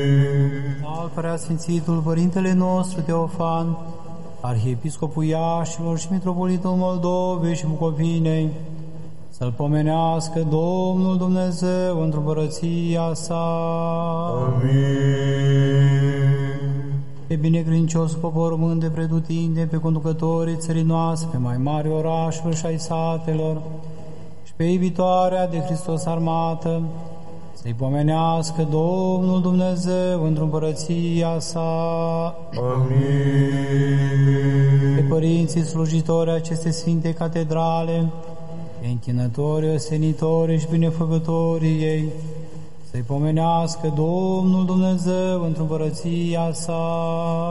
Al Preasfințitul Părintele nostru Teofan, Arhiepiscopul Iașilor și Mitropolitul Moldovei și Bucovinei, să-L pomenească Domnul Dumnezeu într-o împărăția sa. Amin. Pe binecredinciosul popor român de pretutinde, pe conducătorii țării noastre, pe mai mari orașuri și ai satelor, și pe iubitoarea de Hristos armată, să-i pomenească Domnul Dumnezeu într-o împărăția sa. Amin. Pe părinții slujitori acestei sfinte catedrale, pe închinătorii, ostenitorii și binefăcătorii ei, să-i pomenească Domnul Dumnezeu într-o împărăția sa.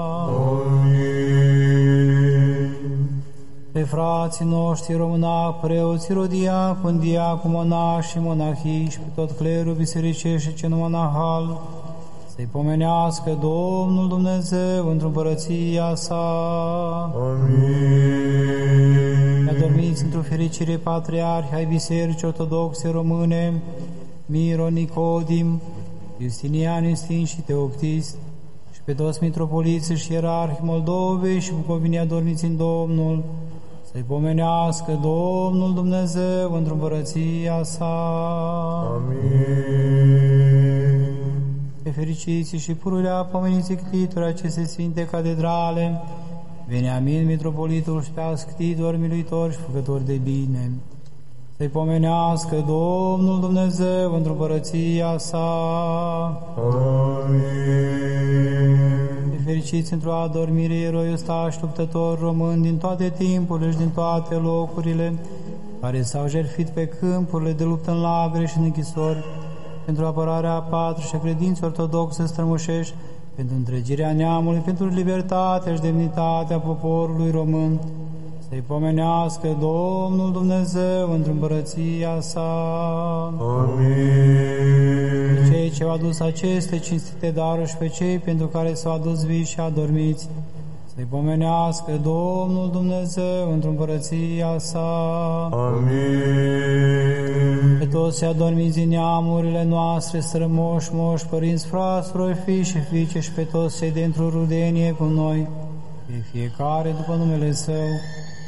Amin. Pe frații noștri românac, preoții, rodiaconi, diaconi, monași și monahii și pe tot clerul bisericesc și cenomonahal, să-i pomenească Domnul Dumnezeu într-o împărăția sa. Amin. Adormiți într-o fericire patriarhi ai Bisericii Ortodoxe Române, Miro, Nicodim, Justinian, Iustin și Teoctist, și pe toți mitropoliții și ierarhi Moldovei și Bucovinei adormiți în Domnul, să-i pomenească Domnul Dumnezeu într-o împărăția sa. Amin. Pe fericiții și pururea pomeniții ctitori aceste sfinte catedrale, Veniamin, mitropolitul și pe asctitori, miluitori și făcători de bine, să-i pomenească Domnul Dumnezeu într-o împărăția sa. Amin. Fericiți într-o adormire eroi ostași luptători români din toate timpurile și din toate locurile, care s-au jertfit pe câmpurile de luptă în lagăre și în închisori, pentru apărarea patriei și a credinței ortodoxe strămoșești, pentru întregirea neamului, pentru libertatea și demnitatea poporului român, să-i pomenească Domnul Dumnezeu într-o împărăția sa. Amin. Cei ce au adus aceste cinstite daruri și pe cei pentru care s-au adus vii și adormiți, să-i pomenească Domnul Dumnezeu într-o împărăția sa. Amin. Pe toți adormiți din neamurile noastre, strămoși, moși, părinți, frați, surori, fii și fiice, și pe toți cei dintr-o rudenie cu noi, pe fiecare după numele Său,